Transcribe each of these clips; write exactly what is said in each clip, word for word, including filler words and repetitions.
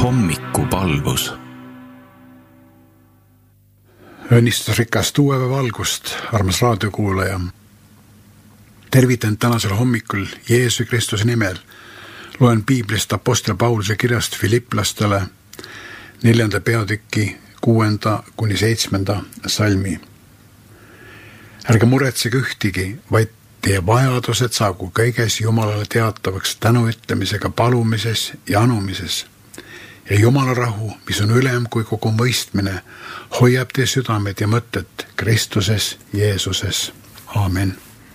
Hommikupalvus. Õnnistusrikast uue valgust, armas raadiokuulaja. Tervitan tänasel hommikul Jeesuse Kristuse nimel. Loen Piiblist Apostel Pauluse kirjast Filipplastele neljanda peatüki kuuenda kuni seitsmenda salmi. Ärge muretsege ühtigi, vaid teie vajadused saagu kõiges Jumalale teatavaks tänuütlemisega palumises ja anumises. Ja Jumala rahu, mis on ülem kui kogu mõistmine, hoiab teie südamed ja mõtted Kristuses Jeesuses. Aamen.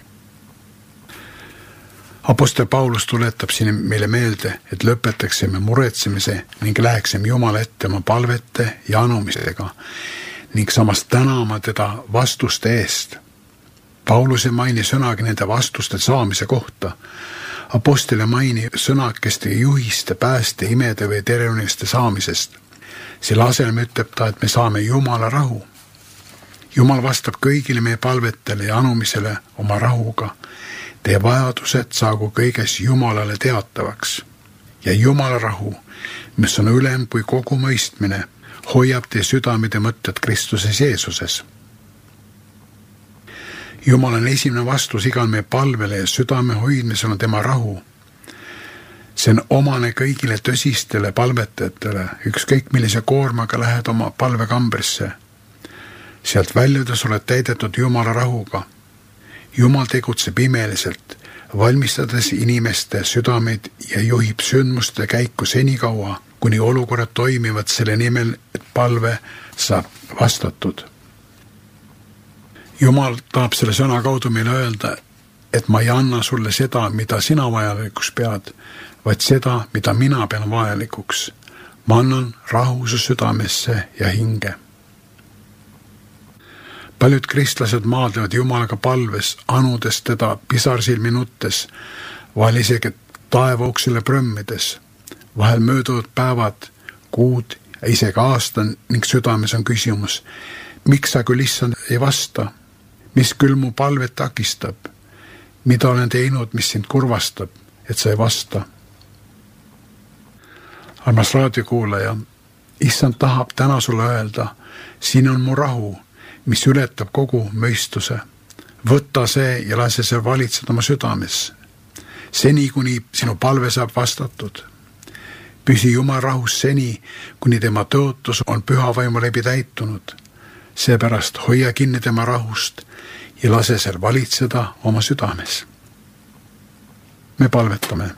Apostel Paulus tuletab siin meile meelde, et lõpetaksime muretsemise ning läheksime Jumala ette oma palvete ja anumisega ning samas tänama teda vastuste eest. Paulus ei maini sõnagi nende vastuste saamise kohta. Apostel ei maini sõnakeste juhiste, pääste, imede või terveniste saamisest. Selle asemel ütleb ta, et me saame Jumala rahu. Jumal vastab kõigile meie palvetele ja anumisele oma rahuga. Teie vajadused saagu kõiges Jumalale teatavaks. Ja Jumala rahu, mis on ülem kui kogu mõistmine, hoiab teie südamed ja mõtted Kristuses Jeesuses. Jumal on esimene vastus igal meie palvele ja südame hoidmisel on tema rahu. See on omane kõigile tõsistele palvetajatele, ükskõik millise koormaga lähed oma palvekambrisse. Sealt väljudes oled täidetud Jumala rahuga. Jumal tegutseb imeliselt, valmistades inimeste südameid ja juhib sündmuste käiku senikaua, kuni olukorrad toimivad selle nimel, et palve saab vastatud. Jumal tahab selle sõna kaudu meile öelda, et ma ei anna sulle seda, mida sina vajalikuks pead, vaid seda, mida mina pean vajalikuks. Ma annan rahuse südamesse ja hinge. Paljud kristlased maadlevad Jumalaga palves, anudes teda pisarsilmi nuttes, vahel isegi taevauksele prõmmides. Vahel mööduvad päevad, kuud ja isegi aasta ning südames on küsimus, miks sa küll issand ei vasta? Mis küll mu palvet takistab? Mida olen teinud, mis sind kurvastab, et sa ei vasta? Armas raadiokuulaja, issand tahab täna sulle öelda, siin on mu rahu, mis ületab kogu mõistuse. Võtta see ja lase see valitseda oma südames. Seni, kuni sinu palve saab vastatud. Püsi Jumal rahus seni, kuni tema tõotus on püha vaimu läbi täitunud. Seepärast hoia kinni tema rahust ja lase seal valitseda oma südames. Me palvetame.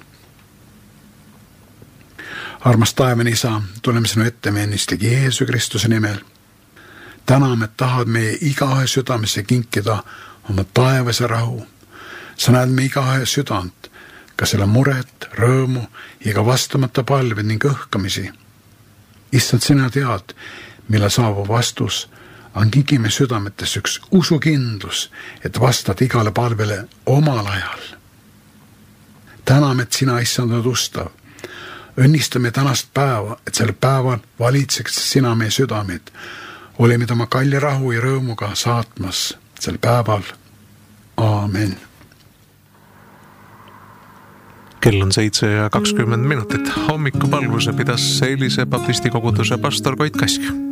Armas taevani isa, tuleme sinu ette meenistigi Jeesuse Kristuse nimel. Täname, et tahad meie igaühe südamesse kinkida oma taevase rahu. Sa näed me igaühe südant, ka selle muret, rõõmu ja ka vastamata palve ning õhkamisi. Issand, sina tead, mille saabub vastus, angigime südametes üks usukindlus, et vastad igale palvele omal ajal. Täname, et sina issand oled ustav. Õnnistame tänast päeva, et selle päeval valitseks sina meie südamed. Oleme tema kalli rahu ja rõõmuga saatmas sel päeval. Aamen. Kell on seitse ja kakskümmend minutit. Hommikupalvuse pidas Selise baptisti koguduse pastor Koit Kask.